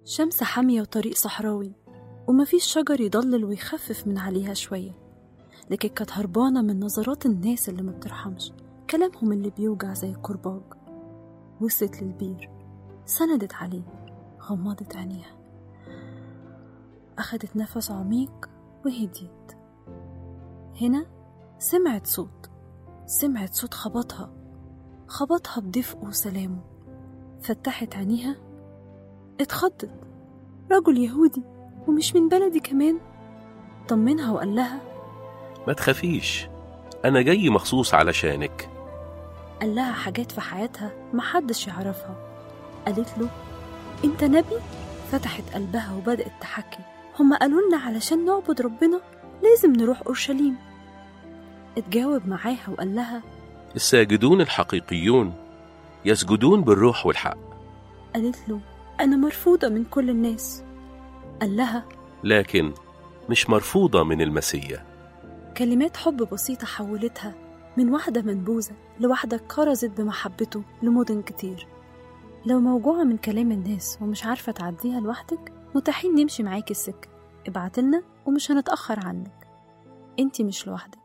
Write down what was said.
شمس حامية وطريق صحراوي، ومفيش شجر يضلل ويخفف من عليها شوية، لكن كانت هربانة من نظرات الناس اللي ما بترحمش، كلامهم اللي بيوجع زي الكرباج. وصلت للبير، سندت عليه، غمضت عينيها، أخدت نفس عميق وهديت. هنا سمعت صوت خبطها بدفء وسلامه. فتحت عينيها، اتخضت، رجل يهودي ومش من بلدي كمان. طمنها وقال لها ما تخافيش، أنا جاي مخصوص علشانك. قال لها حاجات في حياتها محدش يعرفها. قالت له انت نبي؟ فتحت قلبها وبدأت تحكي. هما قالوا لنا علشان نعبد ربنا لازم نروح أورشليم. اتجاوب معاها وقال لها الساجدون الحقيقيون يسجدون بالروح والحق. قالت له أنا مرفوضة من كل الناس. قال لها لكن مش مرفوضة من المسيح. كلمات حب بسيطة حولتها من واحدة منبوذة لواحدة كرزت بمحبته لمدن كتير. لو موجوعة من كلام الناس ومش عارفة تعديها لوحدك، متاحين نمشي معاكي السكة. ابعتلنا ومش هنتأخر عنك. انتي مش لوحدك.